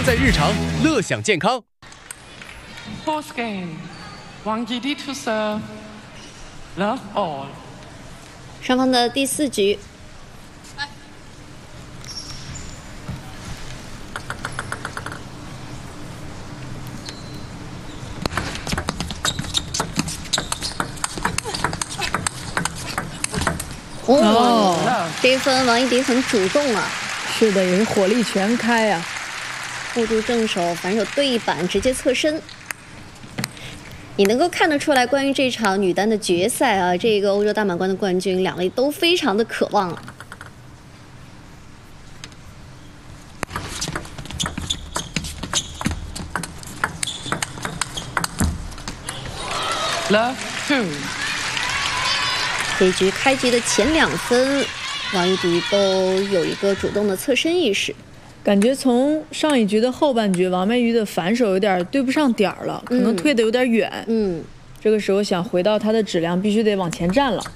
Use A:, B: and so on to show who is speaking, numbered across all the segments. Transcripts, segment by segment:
A: 在日常，乐享健康。
B: Fourth game, Wang Yidi to serve, love all.
C: 双方的第4局。
D: 哦，
C: 这一分王一迪很主动啊，
D: 是的，也是火力全开啊，
C: 护住正手，反手对一板，直接侧身。你能够看得出来，关于这场女单的决赛啊，这个欧洲大满贯的冠军，两位都非常的渴望啊。
B: Love 2.
C: 这局开局的前2分，王一迪都有一个主动的侧身意识。
D: 感觉从上一局的后半局，王曼玉的反手有点对不上点儿了，可能退得有点远。这个时候想回到她的质量，必须得往前站了。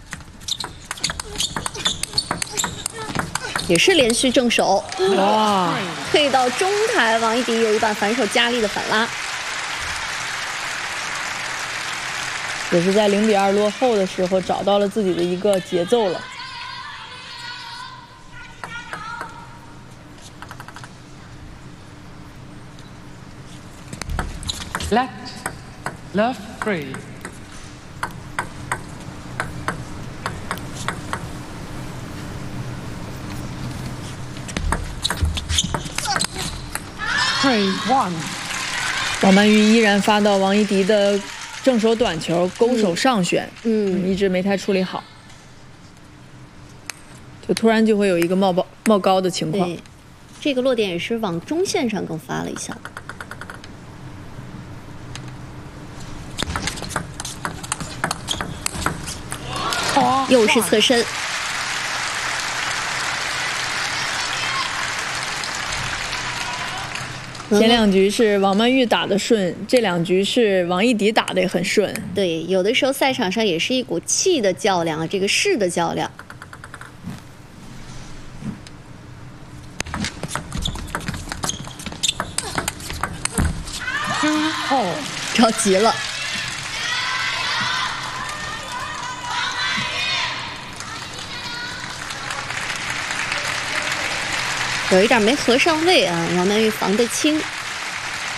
C: 也是连续正手，
D: 哇！
C: 退到中台，王一迪有一板反手加力的反拉。
D: 也是在0比2落后的时候找到了自己的一个节奏了。
B: Left, love 3. Free 1.
D: 王曼玉依然发到王一迪的 正手短球，勾手上旋，一直没太处理好，就突然就会有一个冒高的情况。
C: 对，这个落点也是往中线上更发了一下。又是侧身。
D: 前2局是王曼玉打得顺，这2局是王一迪打得也很顺。
C: 对，有的时候赛场上也是一股气的较量啊，这个势的较量。着急了。有一点没合上位啊，王曼玉防得轻。